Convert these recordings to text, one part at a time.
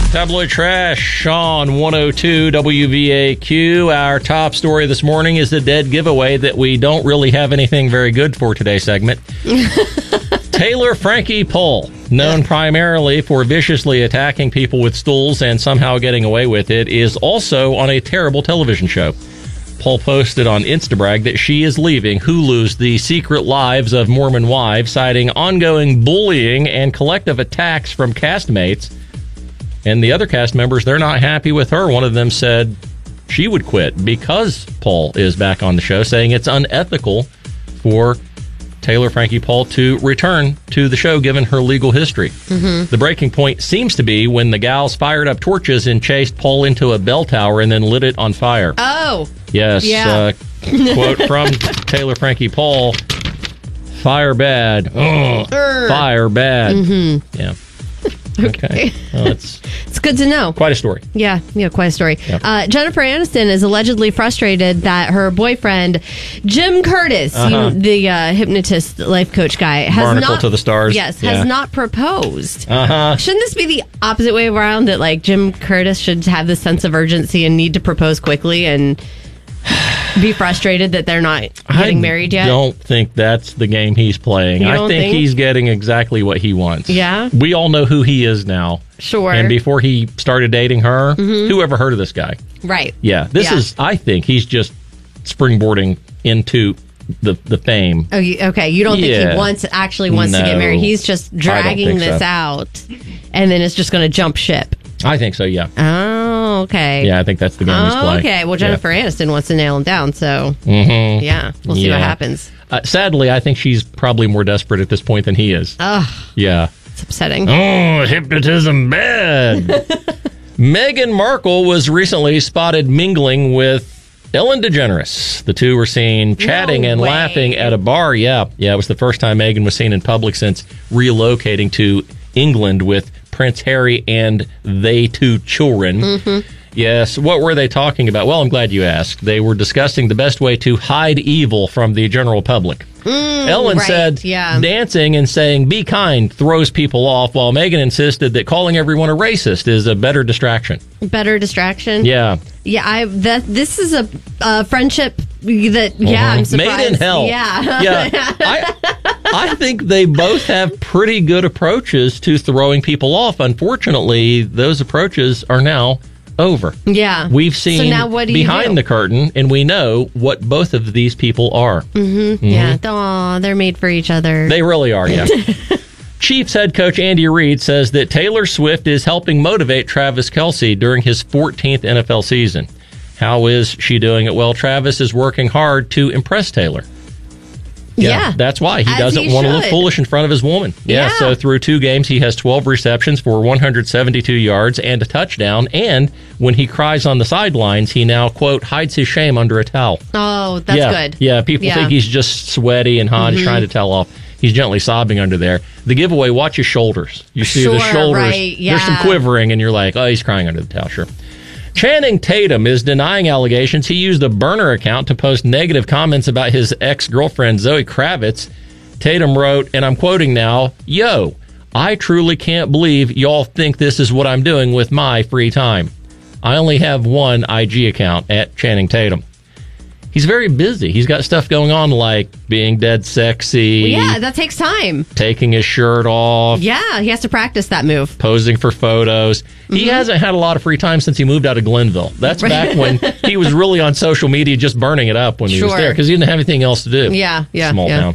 Tabloid Trash on 102 WVAQ. Our top story this morning is the dead giveaway that we don't really have anything very good for today's segment. Taylor Frankie Pohl, known primarily for viciously attacking people with stools and somehow getting away with it, is also on a terrible television show. Pohl posted on Instabrag that she is leaving Hulu's The Secret Lives of Mormon Wives, citing ongoing bullying and collective attacks from castmates. And the other cast members, they're not happy with her. One of them said she would quit because Pohl is back on the show, saying it's unethical for Taylor Frankie Pohl to return to the show given her legal history. Mm-hmm. The breaking point seems to be when the gals fired up torches and chased Pohl into a bell tower and then lit it on fire. Oh. Yes. Yeah. Quote from Taylor Frankie Pohl, fire bad. Fire bad. Mm-hmm. Yeah. Okay. Well, it's good to know. Quite a story. Yeah, quite a story. Yep. Jennifer Aniston is allegedly frustrated that her boyfriend, Jim Curtis, the hypnotist life coach guy, Barnacle to the stars. Yes, has not proposed. Uh-huh. Shouldn't this be the opposite way around, that like Jim Curtis should have this sense of urgency and need to propose quickly and be frustrated that they're not getting married yet? I don't think that's the game he's playing. I think he's getting exactly what he wants. Yeah? We all know who he is now. Sure. And before he started dating her, who ever heard of this guy? Right. Yeah. I think he's just springboarding into the fame. Oh, okay. You don't think he actually wants to get married? He's just dragging this out, and then it's just going to jump ship. I think so, yeah. Oh, okay. Yeah, I think that's the game he's playing. Okay, well, Jennifer Aniston wants to nail him down, so yeah, we'll see what happens. Sadly, I think she's probably more desperate at this point than he is. Ugh. Yeah. It's upsetting. Oh, hypnotism bad. Meghan Markle was recently spotted mingling with Ellen DeGeneres. The two were seen chatting and laughing at a bar. Yeah, it was the first time Meghan was seen in public since relocating to England with Prince Harry and they two children. Mm-hmm. Yes, what were they talking about? Well, I'm glad you asked. They were discussing the best way to hide evil from the general public. Ellen said dancing and saying be kind throws people off, while Meghan insisted that calling everyone a racist is a better distraction. Better distraction? Yeah. Yeah, this is a friendship that, I'm surprised. Made in hell. Yeah. I think they both have pretty good approaches to throwing people off. Unfortunately, those approaches are now over. Yeah. We've seen so now what do behind the curtain, and we know what both of these people are. Mm-hmm. Yeah. Aw, they're made for each other. They really are, yeah. Chiefs head coach Andy Reid says that Taylor Swift is helping motivate Travis Kelce during his 14th NFL season. How is she doing it? Well, Travis is working hard to impress Taylor. Yeah, that's why. He doesn't want to look foolish in front of his woman. Yeah, so through 2 games, he has 12 receptions for 172 yards and a touchdown. And when he cries on the sidelines, he now, quote, hides his shame under a towel. Oh, that's good. Yeah, people think he's just sweaty and hot. He's trying to tell off. He's gently sobbing under there. The giveaway, watch his shoulders. You see the shoulders. Right, There's some quivering, and you're like, oh, he's crying under the towel, sure. Channing Tatum is denying allegations he used a burner account to post negative comments about his ex-girlfriend, Zoe Kravitz. Tatum wrote, and I'm quoting now, "Yo, I truly can't believe y'all think this is what I'm doing with my free time. I only have one IG account at Channing Tatum." He's very busy. He's got stuff going on like being dead sexy. Well, yeah, that takes time. Taking his shirt off. Yeah, he has to practice that move. Posing for photos. He hasn't had a lot of free time since he moved out of Glenville. That's back when he was really on social media just burning it up when he was there because he didn't have anything else to do. Yeah. Small town.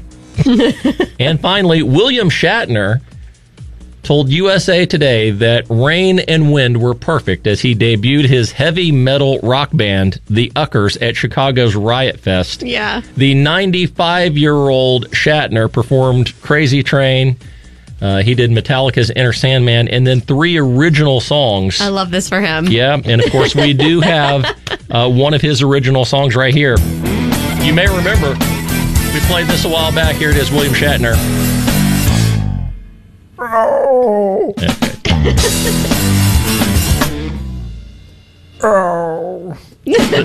And finally, William Shatner told USA Today that Rain and Wind were perfect as he debuted his heavy metal rock band, the Uckers, at Chicago's Riot Fest. Yeah. The 95-year-old Shatner performed Crazy Train. He did Metallica's Enter Sandman, and then 3 original songs. I love this for him. Yeah, and of course we do have one of his original songs right here. You may remember, we played this a while back. Here it is, William Shatner. Oh. Okay. Oh.